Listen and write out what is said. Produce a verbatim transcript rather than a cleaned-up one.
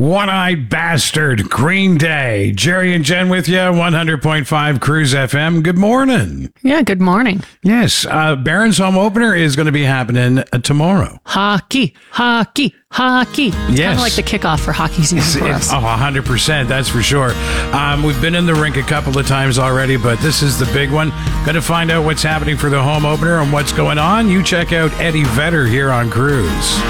One-Eyed Bastard, Green Day. Jerry and Jen with you, one hundred point five Cruise F M. Good morning. Yeah, good morning. Yes, uh, Barron's home opener is going to be happening uh, tomorrow. Hockey, hockey, hockey. It's Yes. kind of like the kickoff for hockey season for us. Oh, one hundred percent, that's for sure. Um, we've been in the rink a couple of times already, but this is the big one. Going to find out what's happening for the home opener and what's going on. You check out Eddie Vedder here on Cruise.